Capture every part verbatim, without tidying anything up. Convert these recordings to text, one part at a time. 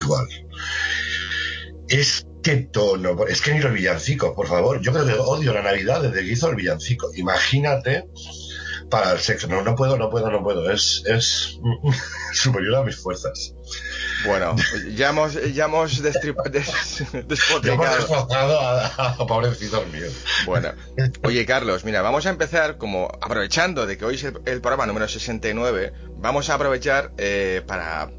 espiritual. Este tono, es que ni los villancicos, por favor, yo creo que odio la Navidad desde que hizo el villancico. Imagínate para el sexo. No, no puedo, no puedo, no puedo. Es, es superior a mis fuerzas. Bueno, ya hemos, ya hemos destrip- des, despotricado. Ya hemos desplazado a, a, a pobrecitos míos. Bueno, oye Carlos, mira, vamos a empezar como aprovechando de que hoy es el, el programa número sesenta y nueve, vamos a aprovechar eh, para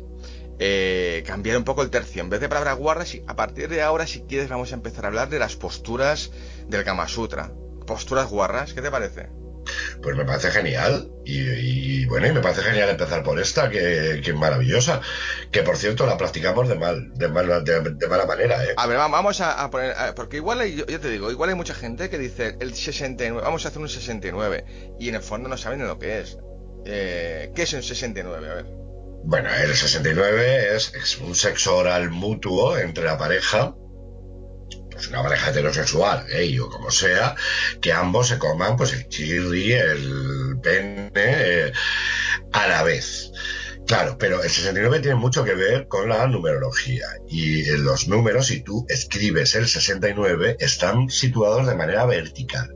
eh, cambiar un poco el tercio. En vez de palabras guarras, a partir de ahora, si quieres, vamos a empezar a hablar de las posturas del Kama Sutra. Posturas guarras, ¿qué te parece? Pues me parece genial y, y bueno, y me parece genial empezar por esta, que, que maravillosa, que por cierto la practicamos de mal, de mala, de, de mala manera, ¿eh? A ver, vamos a, a poner, a, porque igual hay, yo, yo te digo, igual hay mucha gente que dice el sesenta y nueve, vamos a hacer un sesenta y nueve y en el fondo no saben de lo que es. Eh, ¿Qué es un sesenta y nueve? A ver. Bueno, el sesenta y nueve es, es un sexo oral mutuo entre la pareja, pues una pareja heterosexual, gay o como sea, que ambos se coman pues el chirri, el pene, eh, a la vez. Claro, pero el sesenta y nueve tiene mucho que ver con la numerología, y los números, si tú escribes el sesenta y nueve, están situados de manera vertical.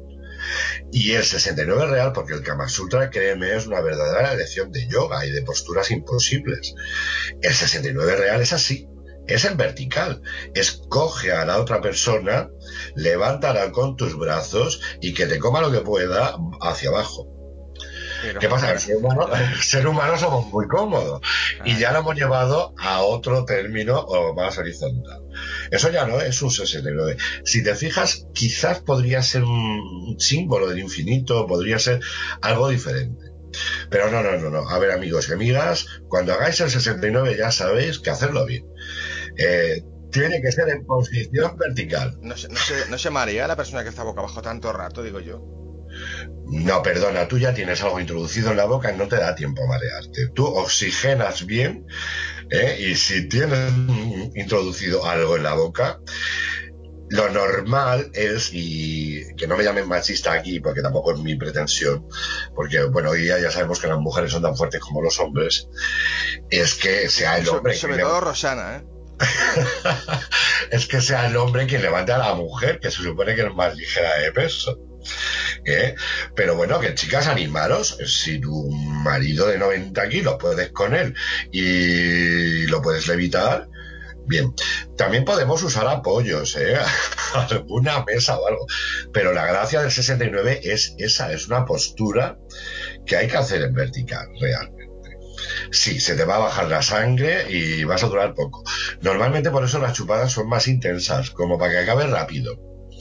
Y el sesenta y nueve es real porque el Kama Sutra, créeme, es una verdadera lección de yoga y de posturas imposibles. El sesenta y nueve real es así. Es en vertical, es coge a la otra persona, levántala con tus brazos y que te coma lo que pueda hacia abajo. Pero, ¿qué pasa? El ser humano, el ser humano somos muy cómodos y ya lo hemos llevado a otro término o más horizontal. Eso ya no es un sesenta y nueve. Si te fijas, quizás podría ser un símbolo del infinito, podría ser algo diferente. Pero no, no, no, no. A ver, amigos y amigas, cuando hagáis el sesenta y nueve ya sabéis que hacerlo bien. Eh, tiene que ser en posición vertical. No se, no, se, no se marea la persona que está boca abajo tanto rato, digo yo. No, perdona, tú ya tienes algo introducido en la boca y no te da tiempo a marearte. Tú oxigenas bien, ¿eh? Y si tienes introducido algo en la boca, lo normal es, y que no me llamen machista aquí porque tampoco es mi pretensión, porque bueno, hoy día ya sabemos que las mujeres son tan fuertes como los hombres, es que sea el hombre... Sobre, sobre todo le... Rosana, ¿eh? Es que sea el hombre quien levante a la mujer, que se supone que es más ligera de peso. ¿Eh? Pero bueno, que chicas, animaros. Si tu marido de noventa kilos puedes con él y lo puedes levitar, bien. También podemos usar apoyos, ¿eh? Alguna mesa o algo. Pero la gracia del sesenta y nueve es esa, es una postura que hay que hacer en vertical, realmente. Sí, se te va a bajar la sangre y vas a durar poco. Normalmente por eso las chupadas son más intensas, como para que acabe rápido.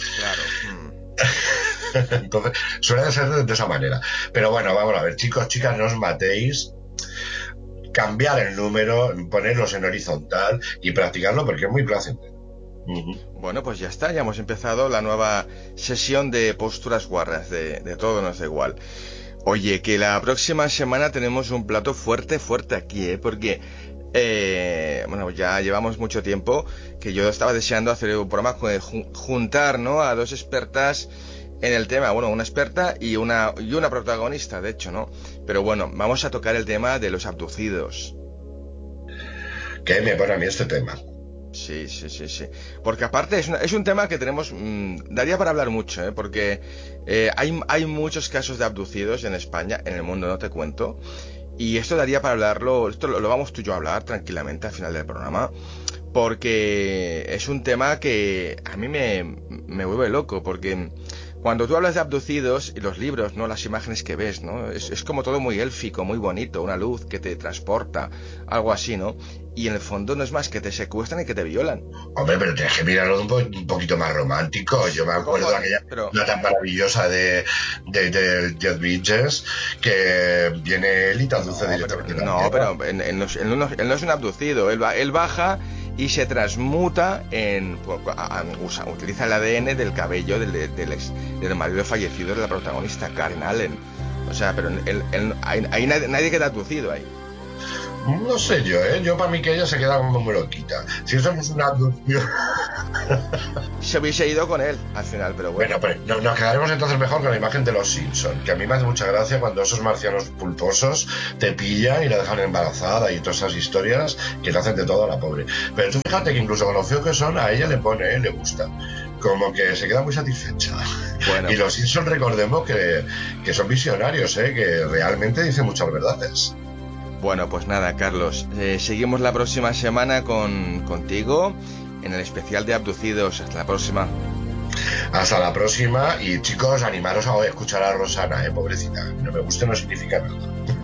Claro. Entonces, suele ser de esa manera. Pero bueno, vamos a ver, chicos, chicas, no os matéis. Cambiar el número, ponerlos en horizontal y practicarlo porque es muy placentero. Uh-huh. Bueno, pues ya está, ya hemos empezado la nueva sesión de posturas guarras, de, de todo nos da igual. Oye, que la próxima semana tenemos un plato fuerte, fuerte aquí, ¿eh? Porque, eh, bueno, ya llevamos mucho tiempo que yo estaba deseando hacer un programa, juntar, ¿no?, a dos expertas en el tema, bueno, una experta y una, y una protagonista, de hecho, ¿no? Pero bueno, vamos a tocar el tema de los abducidos. ¿Qué me pone a mí este tema? Sí, sí, sí, sí. Porque aparte es, una, es un tema que tenemos... Mmm, daría para hablar mucho, ¿eh? Porque eh, hay, hay muchos casos de abducidos en España, en el mundo no te cuento. Y esto daría para hablarlo... Esto lo, lo vamos tú y yo a hablar tranquilamente al final del programa. Porque es un tema que a mí me, me vuelve loco. Porque cuando tú hablas de abducidos y los libros, ¿no?, las imágenes que ves, ¿no?, es, es como todo muy élfico, muy bonito, una luz que te transporta, algo así, ¿no? Y en el fondo no es más que te secuestran y que te violan. Hombre, pero tienes que mirarlo un, po un poquito más romántico. Yo me acuerdo de aquella pero... la tan maravillosa de, de, de Jeff Bridges, que viene él y te abduce no, directamente. Pero, no, pero él, él, no, él, no, él no es un abducido. Él, va, él baja y se transmuta en... Usa, utiliza el A D N del cabello del, del, del, ex, del marido fallecido de la protagonista, Karen Allen. O sea, pero él, él, hay, hay nadie, nadie queda abducido ahí. No sé yo, ¿eh? Yo para mí que ella se queda como muy loquita. Si eso no es una abducción... Se hubiese ido con él al final, pero bueno. Bueno, pues no, nos quedaremos entonces mejor con la imagen de los Simpson, que a mí me hace mucha gracia cuando esos marcianos pulposos te pillan y la dejan embarazada y todas esas historias que le hacen de todo a la pobre. Pero tú fíjate que incluso con lo feo que son, a ella le pone, ¿eh? Le gusta. Como que se queda muy satisfecha. Bueno. Y los Simpson, recordemos que, que son visionarios, ¿eh? Que realmente dicen muchas verdades. Bueno, pues nada, Carlos, eh, seguimos la próxima semana con contigo en el especial de Abducidos. Hasta la próxima. Hasta la próxima, y chicos, animaros a escuchar a Rosana, eh, pobrecita. No me guste no significa nada.